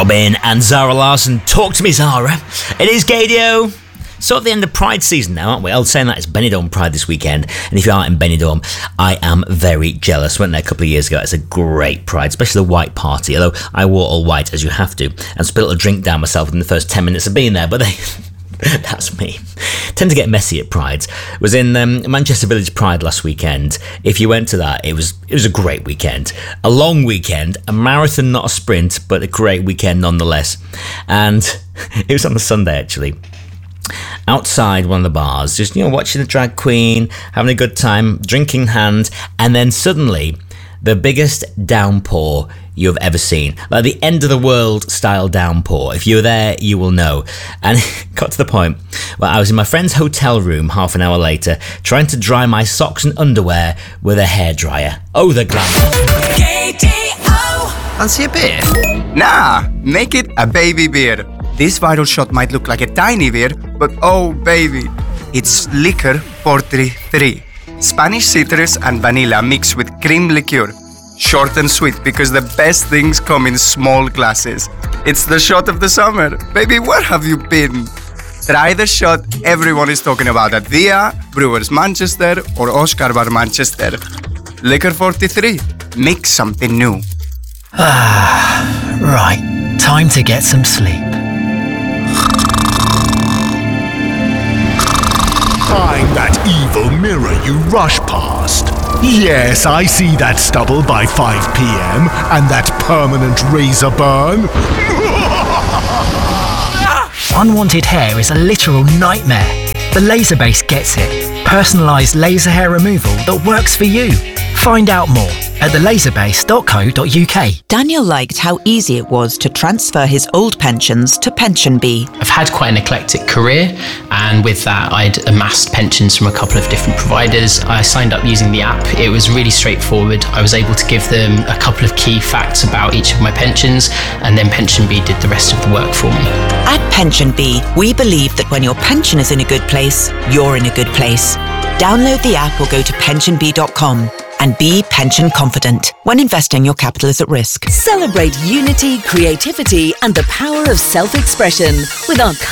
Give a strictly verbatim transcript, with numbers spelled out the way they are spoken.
Robin and Zara Larsson. Talk to me, Zara. It is Gaydio. So at the end of Pride season now, aren't we? I was saying that it's Benidorm Pride this weekend, and if you aren't in Benidorm, I am very jealous. Went there a couple of years ago. It's a great Pride, especially the white party, although I wore all white, as you have to, and spilled a drink down myself in the first ten minutes of being there, but they... That's me. Tend to get messy at Prides. Was in um, Manchester Village Pride last weekend. If you went to that, it was it was a great weekend. A long weekend, a marathon, not a sprint, but a great weekend nonetheless. And it was on the Sunday, actually. Outside one of the bars, just, you know, watching the drag queen, having a good time, drinking in hand, and then suddenly the biggest downpour you've ever seen. Like the end of the world style downpour. If you were there, you will know. And it got to the point where I was in my friend's hotel room half an hour later, trying to dry my socks and underwear with a hairdryer. Oh, the glamour. K D O. Fancy a beer? Nah, make it a baby beer. This viral shot might look like a tiny beer, but oh baby, it's Liquor forty-three. Spanish citrus and vanilla mixed with cream liqueur. Short and sweet because the best things come in small glasses. It's the shot of the summer. Baby, where have you been? Try the shot everyone is talking about at Via, Brewers Manchester or Oscar Bar Manchester. Liquor forty-three. Make something new. Ah, right. Time to get some sleep. Find that evil mirror you rush past. Yes, I see that stubble by five p.m. and that permanent razor burn. Unwanted hair is a literal nightmare. The Laserbase gets it. Personalised laser hair removal that works for you. Find out more at the laserbase dot co dot uk. Daniel liked how easy it was to transfer his old pensions to PensionBee. I've had quite an eclectic career, and with that I'd amassed pensions from a couple of different providers. I signed up using the app. It was really straightforward. I was able to give them a couple of key facts about each of my pensions, and then PensionBee did the rest of the work for me. At PensionBee, we believe that when your pension is in a good place, you're in a good place. Download the app or go to pension bee dot com. And be pension confident. When investing, your capital is at risk. Celebrate unity, creativity, and the power of self-expression with our